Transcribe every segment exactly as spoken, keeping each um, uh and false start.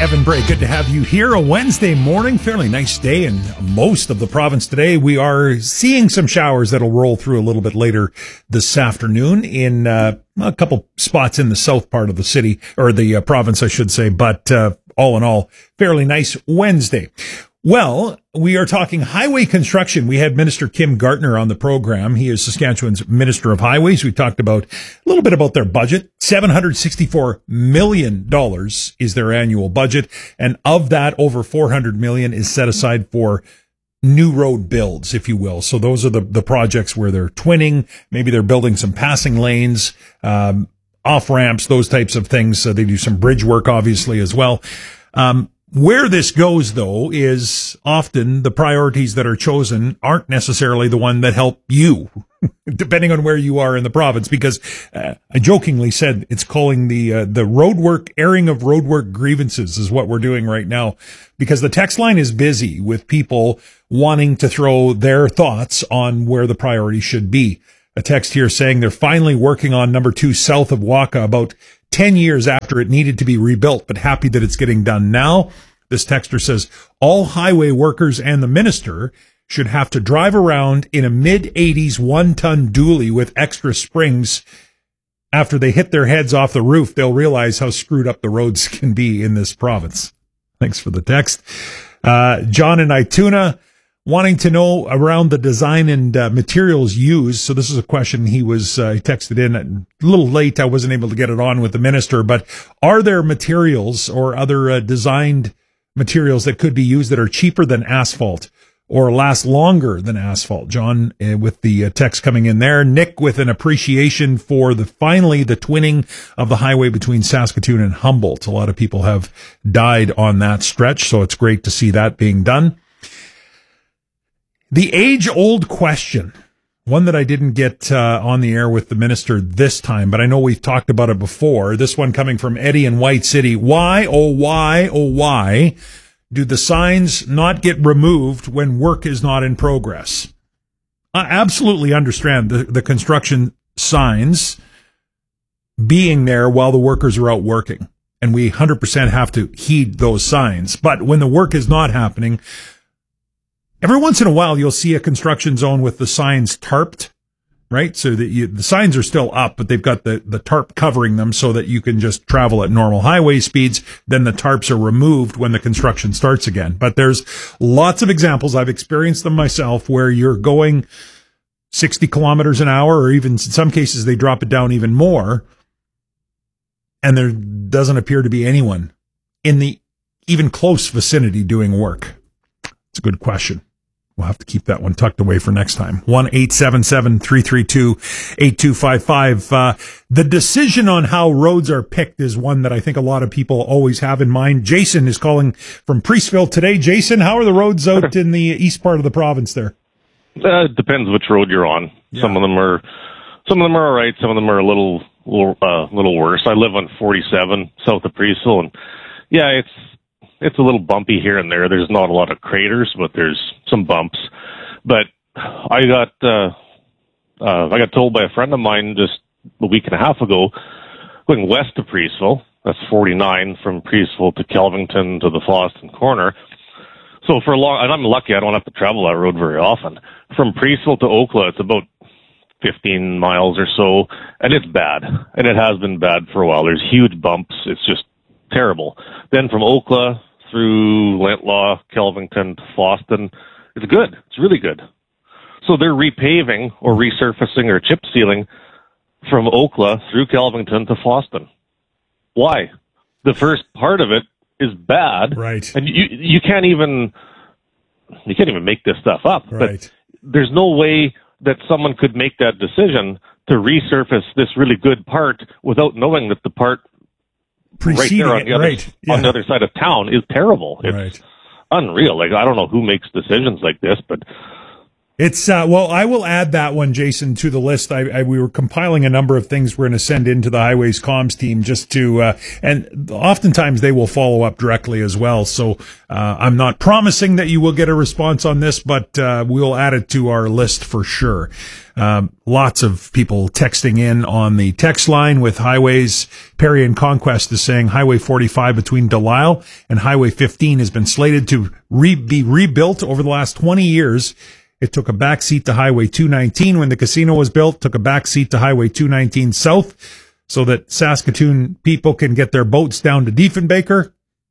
Evan Bray, good to have you here. A Wednesday morning, fairly nice day in most of the province today. We are seeing some showers that'll roll through a little bit later this afternoon in uh, a couple spots in the south part of the city, or the uh, province, I should say. But uh, all in all, fairly nice Wednesday. Well, we are talking highway construction. We had Minister Kim Gartner on the program. He is Saskatchewan's Minister of Highways. We talked about a little bit about their budget. seven hundred sixty-four million dollars is their annual budget. And of that, over four hundred million dollars is set aside for new road builds, if you will. So those are the, the projects where they're twinning. Maybe they're building some passing lanes, um, off ramps, those types of things. So they do some bridge work, obviously, as well. Um, Where this goes, though, is often the priorities that are chosen aren't necessarily the one that help you, depending on where you are in the province, because uh, I jokingly said it's calling the uh, the roadwork, airing of roadwork grievances is what we're doing right now, because the text line is busy with people wanting to throw their thoughts on where the priority should be. A text here saying they're finally working on number two south of Waka, about ten years after it needed to be rebuilt, but happy that it's getting done now. This texter says all highway workers and the minister should have to drive around in a mid eighties one-ton dually with extra springs. After they hit their heads off the roof, they'll realize how screwed up the roads can be in this province. Thanks for the text. Uh, John in Ituna wanting to know around the design and uh, materials used. So this is a question he was uh, he texted in a little late. I wasn't able to get it on with the minister, but are there materials or other uh, designed materials that could be used that are cheaper than asphalt or last longer than asphalt? John uh, with the uh, text coming in there. Nick with an appreciation for the finally the twinning of the highway between Saskatoon and Humboldt. A lot of people have died on that stretch, so it's great to see that being done. The age-old question, one that I didn't get uh, on the air with the minister this time, but I know we've talked about it before. This one coming from Eddie in White City. Why, oh why, oh why do the signs not get removed when work is not in progress? I absolutely understand the, the construction signs being there while the workers are out working, and we one hundred percent have to heed those signs. But when the work is not happening, every once in a while, you'll see a construction zone with the signs tarped, right? So that you, the signs are still up, but they've got the, the tarp covering them so that you can just travel at normal highway speeds. Then the tarps are removed when the construction starts again. But there's lots of examples. I've experienced them myself where you're going sixty kilometers an hour, or even in some cases, they drop it down even more. And there doesn't appear to be anyone in the even close vicinity doing work. It's a good question. We'll have to keep that one tucked away for next time. one eight seven seven, three three two, eight two five five. Uh, the decision on how roads are picked is one that I think a lot of people always have in mind. Jason is calling from Priestville today. Jason, how are the roads out in the east part of the province there? Uh, it depends which road you're on. Yeah. Some of them are, some of them are all right. Some of them are a little, little, uh, little worse. I live on forty-seven south of Priestville, and yeah, it's, It's a little bumpy here and there. There's not a lot of craters, but there's some bumps. But I got uh, uh, I got told by a friend of mine just a week and a half ago, going west of Priestville, that's forty-nine from Priestville to Kelvington to the Foston corner. So for a long, and I'm lucky I don't have to travel that road very often. From Priestville to Oakla, it's about fifteen miles or so, and it's bad. And it has been bad for a while. There's huge bumps. It's just terrible. Then from Oakla through Lentlaw, Kelvington to Foston, it's good. It's really good. So they're repaving or resurfacing or chip sealing from Oakla through Kelvington to Foston. Why? The first part of it is bad, right? And you you can't even you can't even make this stuff up. Right. But there's no way that someone could make that decision to resurface this really good part without knowing that the part right there on the, other, right. yeah. on the other side of town is terrible. It's right. unreal. Like, I don't know who makes decisions like this, but It's, uh, well, I will add that one, Jason, to the list. I, I we were compiling a number of things we're going to send into the Highways comms team just to, uh, and oftentimes they will follow up directly as well. So, uh, I'm not promising that you will get a response on this, but, uh, we'll add it to our list for sure. Um, lots of people texting in on the text line with highways. Perry and Conquest is saying Highway forty-five between Delisle and Highway fifteen has been slated to re- be rebuilt over the last twenty years. It took a backseat to Highway two nineteen when the casino was built, took a backseat to Highway two nineteen South so that Saskatoon people can get their boats down to Diefenbaker.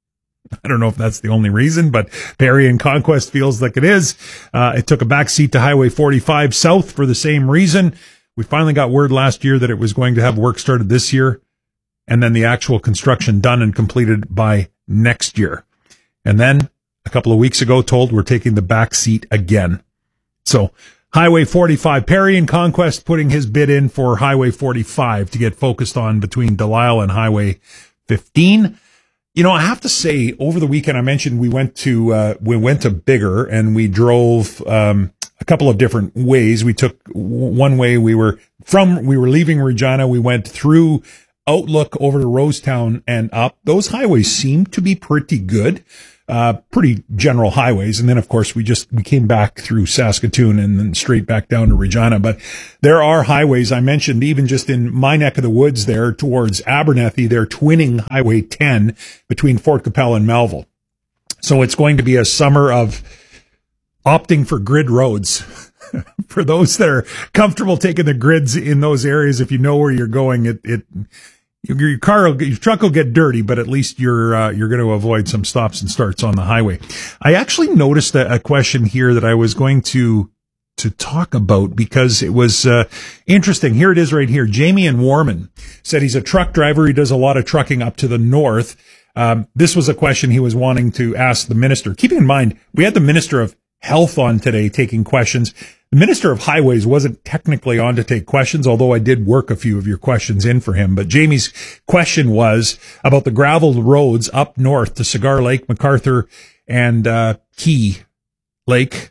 I don't know if that's the only reason, but Perry and Conquest feels like it is. Uh, it took a backseat to Highway forty-five South for the same reason. We finally got word last year that it was going to have work started this year, and then the actual construction done and completed by next year. And then a couple of weeks ago told we're taking the backseat again. So Highway forty-five, Perry and Conquest putting his bid in for Highway forty-five to get focused on between Delisle and Highway fifteen. You know, I have to say, over the weekend, I mentioned we went to, uh, we went to Biggar and we drove, um, a couple of different ways. We took one way, we were from, we were leaving Regina. We went through Outlook over to Rosetown and up. Those highways seem to be pretty good. Uh, pretty general highways. And then, of course, we just, we came back through Saskatoon and then straight back down to Regina. But there are highways I mentioned, even just in my neck of the woods there towards Abernethy, they're twinning Highway ten between Fort Capel and Melville. So it's going to be a summer of opting for grid roads. For those that are comfortable taking the grids in those areas, if you know where you're going, it, it, Your car, will, your truck will get dirty, but at least you're uh, you're going to avoid some stops and starts on the highway. I actually noticed a, a question here that I was going to to talk about because it was uh, interesting. Here it is right here. Jamie in Warman said he's a truck driver. He does a lot of trucking up to the north. Um, this was a question he was wanting to ask the minister. Keeping in mind, we had the Minister of Health on today taking questions. The Minister of Highways wasn't technically on to take questions, although I did work a few of your questions in for him. But Jamie's question was about the gravel roads up north to Cigar Lake, MacArthur, and uh, Key Lake,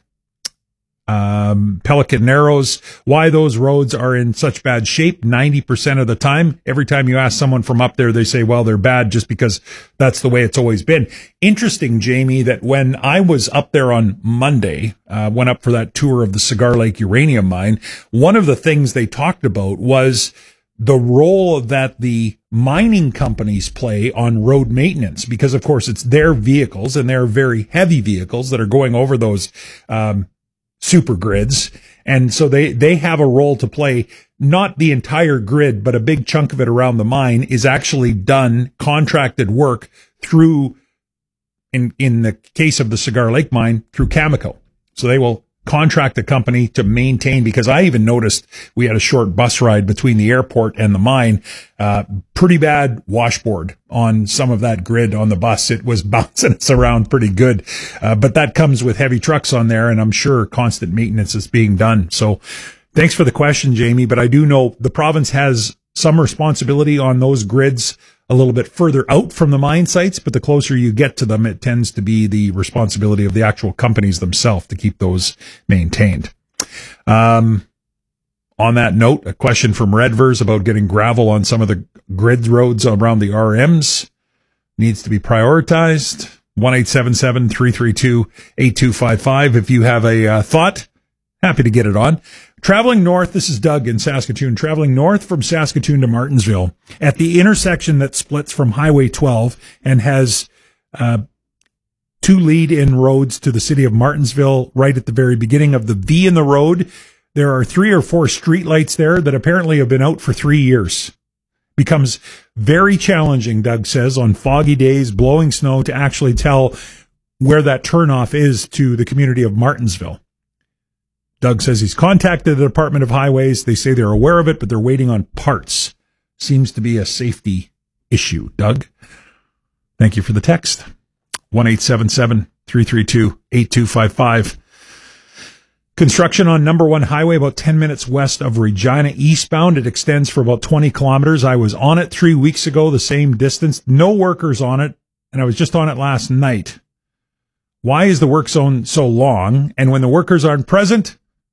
um, Pelican Narrows, why those roads are in such bad shape ninety percent of the time. Every time you ask someone from up there, they say, well, they're bad just because that's the way it's always been. Interesting, Jamie, that when I was up there on Monday, uh, went up for that tour of the Cigar Lake uranium mine, one of the things they talked about was the role that the mining companies play on road maintenance, because of course it's their vehicles and they're very heavy vehicles that are going over those, um, super grids. And so they, they have a role to play. Not the entire grid, but a big chunk of it around the mine is actually done contracted work through, in, in the case of the Cigar Lake mine, through Cameco. So they will contract a company to maintain, because I even noticed we had a short bus ride between the airport and the mine, uh, pretty bad washboard on some of that grid on the bus. It was bouncing us around pretty good. Uh, but that comes with heavy trucks on there, and I'm sure constant maintenance is being done. So thanks for the question, Jamie. But I do know the province has some responsibility on those grids a little bit further out from the mine sites, but the closer you get to them, it tends to be the responsibility of the actual companies themselves to keep those maintained. Um, on that note, a question from Redvers about getting gravel on some of the grid roads around the R Ms needs to be prioritized. one eight seven seven, three three two, eight two five five. If you have a uh, thought, happy to get it on. Traveling north, this is Doug in Saskatoon, traveling north from Saskatoon to Martensville at the intersection that splits from Highway twelve and has uh, two lead-in roads to the city of Martensville right at the very beginning of the V in the road. There are three or four streetlights there that apparently have been out for three years. Becomes very challenging, Doug says, on foggy days, blowing snow, to actually tell where that turnoff is to the community of Martensville. Doug says he's contacted the Department of Highways. They say they're aware of it, but they're waiting on parts. Seems to be a safety issue. Doug, thank you for the text. one eight seven seven, three three two, eight two five five. Construction on number one highway about ten minutes west of Regina eastbound. It extends for about twenty kilometers. I was on it three weeks ago, the same distance. No workers on it, and I was just on it last night. Why is the work zone so long? And when the workers aren't present,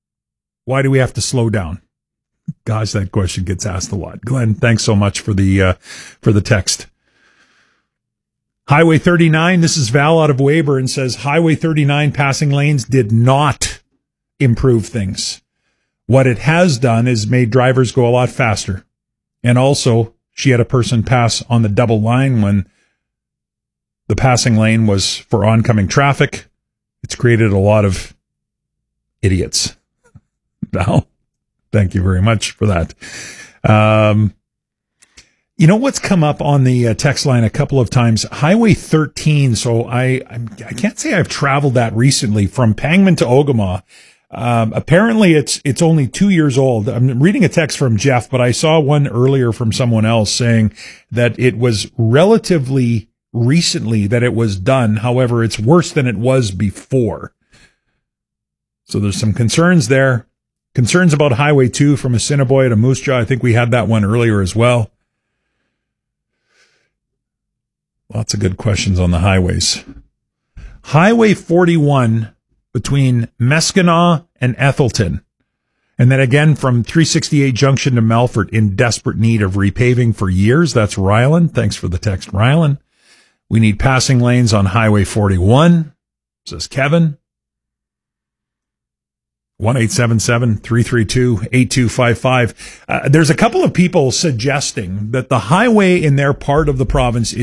Why do we have to slow down? Gosh, that question gets asked a lot. Glenn, thanks so much for the uh, for the text. Highway thirty-nine, this is Val out of Weyburn, says Highway thirty-nine passing lanes did not improve things. What it has done is made drivers go a lot faster. And also, she had a person pass on the double line when the passing lane was for oncoming traffic. It's created a lot of idiots. Val, thank you very much for that. Um, you know what's come up on the uh, text line a couple of times? Highway thirteen. So I, I'm, I can't say I've traveled that recently from Pangman to Ogama. Um, apparently it's, it's only two years old. I'm reading a text from Jeff, but I saw one earlier from someone else saying that it was relatively recently that it was done. However, it's worse than it was before. So there's some concerns there. Concerns about Highway two from Assiniboia to Moose Jaw. I think we had that one earlier as well. Lots of good questions on the highways. Highway forty-one between Meskenaw and Ethelton. And then again from three sixty-eight Junction to Melfort in desperate need of repaving for years. That's Rylan. Thanks for the text, Rylan. We need passing lanes on Highway forty-one, says Kevin. one eight seven seven, three three two, eight two five five. Uh, there's a couple of people suggesting that the highway in their part of the province is